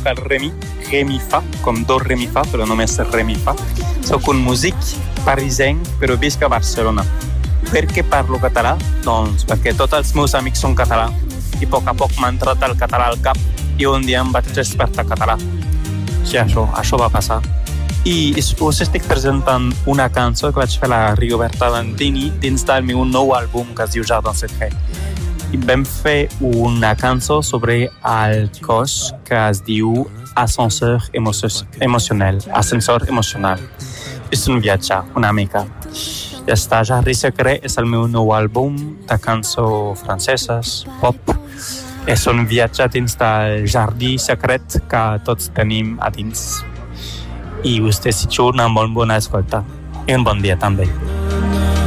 el Remi Fa, com do Remi Fa, però només Remi Fa. Soc un músic parisenc, però visc a Barcelona. Per què parlo català? Doncs perquè tots els meus amics són català i a poc m'ha entrat el català al cap i un dia em vaig despertar català. Sí, això va passar. I us estic presentant una cançó que vaig fer a la Rigoberta Bandini dins del meu nou àlbum que es diu Jardin Secret. I vam fer una cançó sobre el cos que es diu Ascensor emocional. És un viatge, una mica. Ja està, Jardin Secret és el meu nou àlbum de cançó franceses, pop. És un viatge dins del jardí secret que tots tenim a dins. I us desitjo una molt bona escolta i un bon dia també.